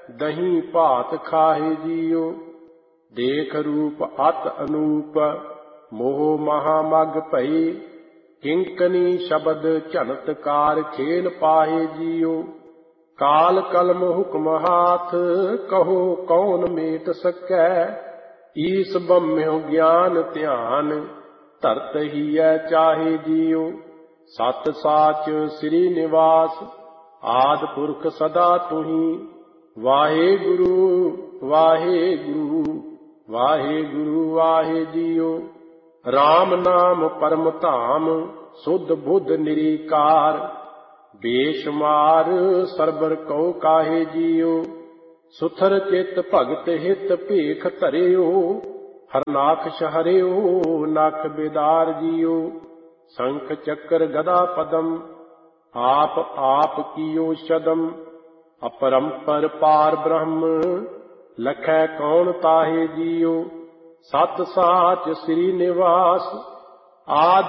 ਦਹੀਂ ਭਾਤ ਖਾਹੇ ਜੀਓ। ਦੇਖ ਰੂਪ ਅਤ ਅਨੂਪ ਮੋਹ ਮਹਾ ਮਗ ਭਈ। ਕਿੰਕਨੀ ਸ਼ਬਦ ਝਨਤਕਾਰ ਖੇਲ ਪਾਹੇ ਜੀਓ। ਕਾਲ ਕਲਮ ਹੁਕਮ ਹਾਥ ਕਹੋ ਕੌਣ ਮੇਟ ਸਕੈ। ਈਸ ਬੰਮਿਓ ਗਿਆਨ ਧਿਆਨ ਧਰਤ ਹੀਐ ਚਾਹੇ ਜੀਓ। ਸਤ ਸਾਚ ਸ੍ਰੀ ਨਿਵਾਸ ਆਦਿ ਪੁਰਖ ਸਦਾ ਤੁਹੀ। ਵਾਹਿਗੁਰੂ ਵਾਹਿਗੁਰੂ ਵਾਹਿਗੁਰੂ ਵਾਹਿ ਜੀਓ। ਰਾਮ ਨਾਮ ਪਰਮ ਧਾਮ ਸੁਧ ਬੁੱਧ ਨਿਰੀਕਾਰ। ਬੇਸ਼ੁਮਾਰ ਸਰਬਰ ਕਉ ਕਾਹੇ ਜੀਓ। ਸੁਥਰ ਚਿਤ ਭਗਤ ਹਿਤ ਭੇਖ ਧਰਿਓ। ਹਰਨਾਖਸ਼ ਹਰਿਓ ਨਖ ਬਿਦਾਰ ਜੀਓ। ਸ਼ੰਖ ਚੱਕਰ ਗਦਾ ਪਦਮ ਆਪ ਆਪ ਕੀਓ ਸ਼ਦਮ। ਅਪਰੰਪਰ ਪਾਰ ਬ੍ਰਹਮ ਲਖੈ ਕੌਣ ਤਾਹੇ ਜੀਓ। ਸਤ ਸਾਚ ਸ੍ਰੀ ਨਿਵਾਸ ਆਦਿ